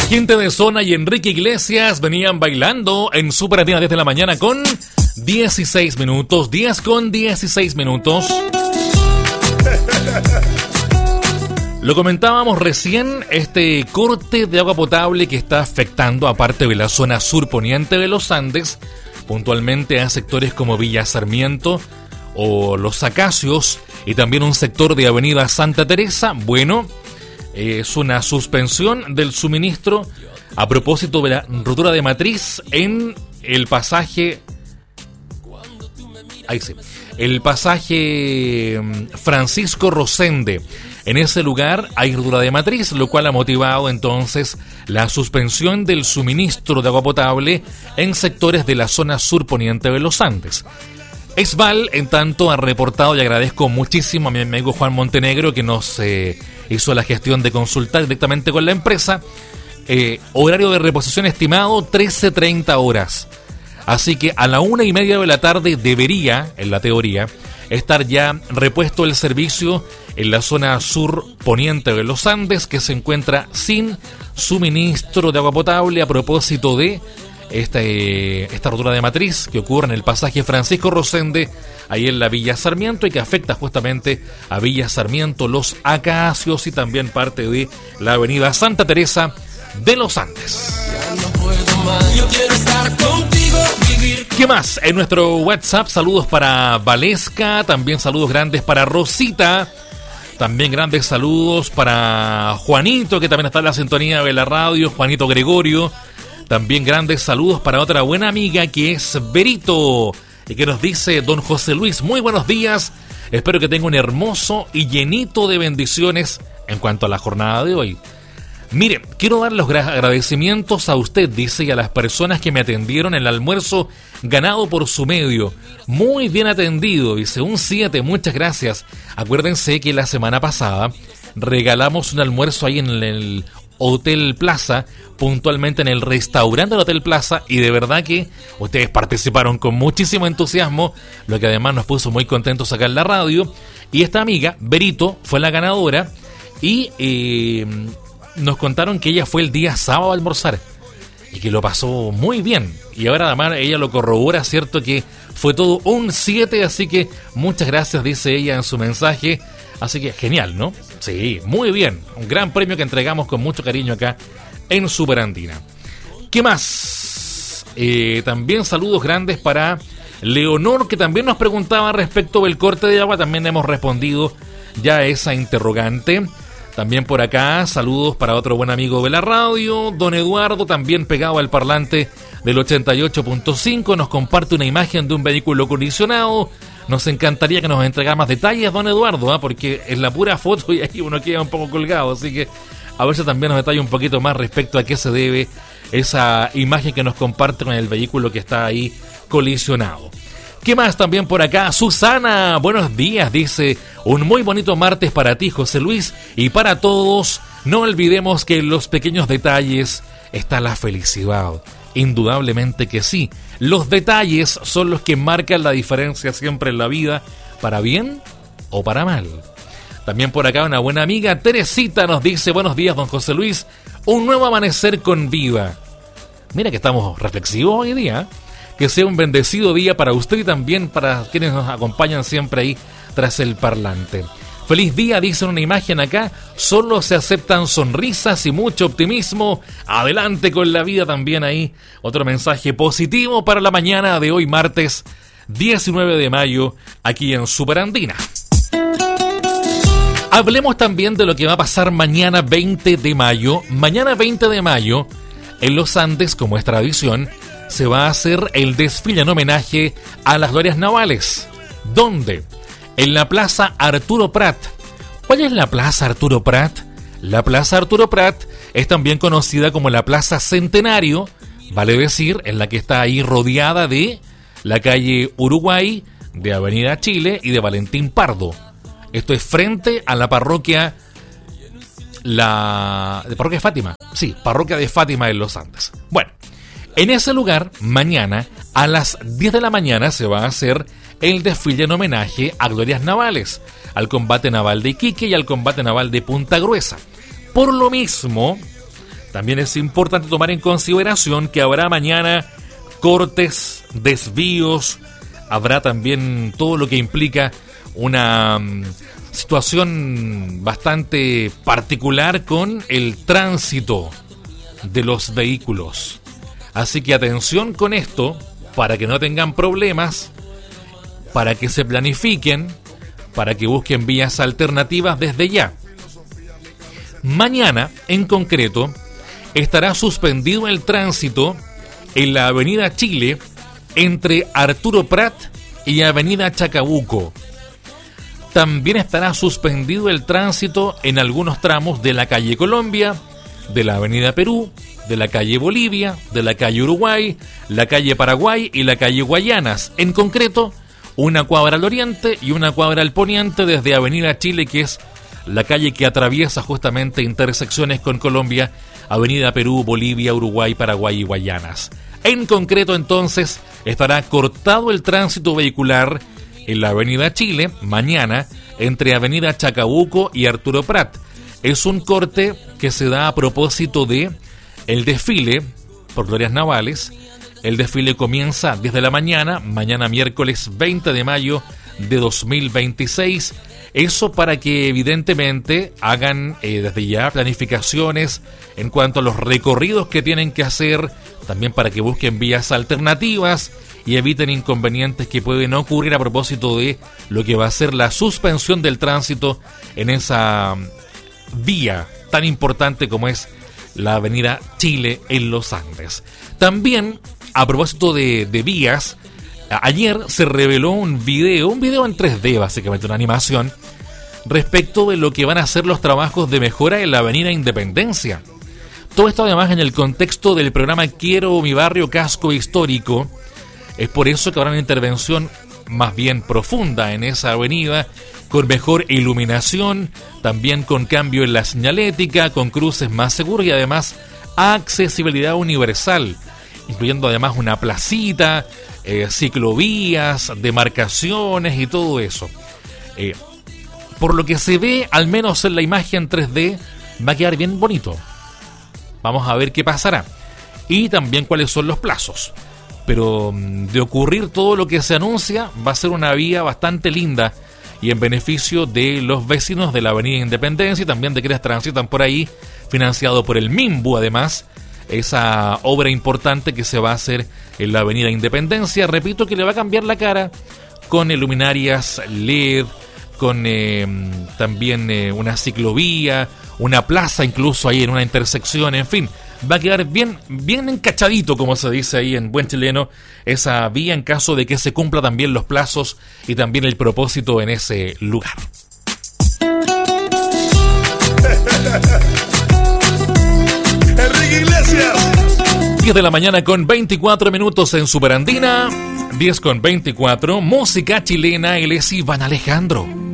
Gente de Zona y Enrique Iglesias venían bailando en Super Andina 10 de la mañana con 16 minutos. 10 con 16 minutos. Lo comentábamos recién, este corte de agua potable que está afectando aparte de la zona surponiente de los Andes, puntualmente a sectores como Villa Sarmiento o Los Acacios y también un sector de Avenida Santa Teresa. Bueno, es una suspensión del suministro a propósito de la rotura de matriz en el pasaje... Ahí sí. El pasaje Francisco Rosende. En ese lugar hay rotura de matriz, lo cual ha motivado entonces la suspensión del suministro de agua potable en sectores de la zona surponiente de los Andes. Esval, en tanto, ha reportado, y agradezco muchísimo a mi amigo Juan Montenegro que nos hizo la gestión de consultar directamente con la empresa, horario de reposición estimado 13:30 horas. Así que a la 1:30 de la tarde debería, en la teoría, estar ya repuesto el servicio en la zona sur poniente de los Andes, que se encuentra sin suministro de agua potable a propósito de esta rotura de matriz que ocurre en el pasaje Francisco Rosende, ahí en la Villa Sarmiento, y que afecta justamente a Villa Sarmiento, Los Acacios y también parte de la Avenida Santa Teresa de los Andes. ¿Qué más? En nuestro WhatsApp, saludos para Valesca, también saludos grandes para Rosita, también grandes saludos para Juanito, que también está en la sintonía de la radio, Juanito Gregorio. También grandes saludos para otra buena amiga que es Berito, y que nos dice: don José Luis, muy buenos días, espero que tenga un hermoso y llenito de bendiciones en cuanto a la jornada de hoy. Mire, quiero dar los agradecimientos a usted, dice, y a las personas que me atendieron en el almuerzo ganado por su medio. Muy bien atendido, dice, un 7, muchas gracias. Acuérdense que la semana pasada regalamos un almuerzo ahí en el Hotel Plaza, puntualmente en el restaurante del Hotel Plaza, y de verdad que ustedes participaron con muchísimo entusiasmo, lo que además nos puso muy contentos acá en la radio. Y esta amiga, Berito, fue la ganadora y nos contaron que ella fue el día sábado a almorzar y que lo pasó muy bien. Y ahora además ella lo corrobora, ¿cierto? Que fue todo un 7, así que muchas gracias, dice ella en su mensaje. Así que genial, ¿no? Sí, muy bien. Un gran premio que entregamos con mucho cariño acá en Super Andina. ¿Qué más? También saludos grandes para Leonor, que también nos preguntaba respecto del corte de agua. También hemos respondido ya a esa interrogante. También por acá, saludos para otro buen amigo de la radio, don Eduardo, también pegado al parlante del 88.5, nos comparte una imagen de un vehículo colisionado. Nos encantaría que nos entregara más detalles, don Eduardo, porque es la pura foto y ahí uno queda un poco colgado, así que a ver si también nos detalla un poquito más respecto a qué se debe esa imagen que nos comparte con el vehículo que está ahí colisionado. ¿Qué más también por acá? Susana, buenos días, dice, un muy bonito martes para ti, José Luis, y para todos. No olvidemos que en los pequeños detalles está la felicidad. Indudablemente que sí. Los detalles son los que marcan la diferencia siempre en la vida, para bien o para mal. También por acá una buena amiga, Teresita, nos dice, buenos días, don José Luis, un nuevo amanecer con vida. Mira que estamos reflexivos hoy día. Que sea un bendecido día para usted y también para quienes nos acompañan siempre ahí tras el parlante. Feliz día, dice una imagen acá. Solo se aceptan sonrisas y mucho optimismo. Adelante con la vida también ahí. Otro mensaje positivo para la mañana de hoy, martes 19 de mayo, aquí en Super Andina. Hablemos también de lo que va a pasar mañana 20 de mayo. Mañana 20 de mayo, en los Andes, como es tradición, se va a hacer el desfile en homenaje a las glorias navales. ¿Dónde? En la Plaza Arturo Prat. ¿Cuál es la Plaza Arturo Prat? La Plaza Arturo Prat es también conocida como la Plaza Centenario, vale decir, en la que está ahí rodeada de la calle Uruguay, de Avenida Chile y de Valentín Pardo. Esto es frente a la parroquia Parroquia de Fátima. Sí, Parroquia de Fátima en los Andes. Bueno, en ese lugar, mañana, a las 10 de la mañana, se va a hacer el desfile en homenaje a glorias navales, al combate naval de Iquique y al combate naval de Punta Gruesa. Por lo mismo, También es importante tomar en consideración que habrá mañana cortes, desvíos, habrá también todo lo que implica una situación bastante particular con el tránsito de los vehículos. Así que atención con esto, para que no tengan problemas, para que se planifiquen, para que busquen vías alternativas desde ya. Mañana, en concreto, estará suspendido el tránsito en la avenida Chile entre Arturo Prat y avenida Chacabuco. También estará suspendido el tránsito en algunos tramos de la calle Colombia, de la avenida Perú, de la calle Bolivia, de la calle Uruguay, la calle Paraguay y la calle Guayanas. En concreto, una cuadra al oriente y una cuadra al poniente desde avenida Chile, que es la calle que atraviesa justamente intersecciones con Colombia, avenida Perú, Bolivia, Uruguay, Paraguay y Guayanas. En concreto, entonces, estará cortado el tránsito vehicular en la avenida Chile mañana entre avenida Chacabuco y Arturo Prat. Es un corte que se da a propósito de el desfile por glorias navales. El desfile comienza desde la mañana miércoles 20 de mayo de 2026. Eso para que evidentemente hagan desde ya planificaciones en cuanto a los recorridos que tienen que hacer, también para que busquen vías alternativas y eviten inconvenientes que pueden ocurrir a propósito de lo que va a ser la suspensión del tránsito en esa vía tan importante como es la avenida Chile en los Andes. También, a propósito de vías, ayer se reveló un video en 3D, básicamente una animación, respecto de lo que van a ser los trabajos de mejora en la avenida Independencia. Todo esto además en el contexto del programa Quiero mi barrio casco histórico. Es por eso que habrá una intervención más bien profunda en esa avenida, con mejor iluminación, también con cambio en la señalética, con cruces más seguros y además accesibilidad universal, incluyendo además una placita, ciclovías, demarcaciones y todo eso. Por lo que se ve, al menos en la imagen 3D, va a quedar bien bonito. Vamos a ver qué pasará. Y también cuáles son los plazos. Pero de ocurrir todo lo que se anuncia, va a ser una vía bastante linda y en beneficio de los vecinos de la avenida Independencia y también de quienes transitan por ahí, financiado por el MIMBU además, esa obra importante que se va a hacer en la avenida Independencia. Repito que le va a cambiar la cara con luminarias LED, con también una ciclovía, una plaza incluso ahí en una intersección, en fin. Va a quedar bien encachadito, como se dice ahí en buen chileno, esa vía en caso de que se cumpla también los plazos y también el propósito en ese lugar. Enrique Iglesias. 10 de la mañana con 24 minutos en Superandina. 10 con 24. Música chilena, él es Iván Alejandro.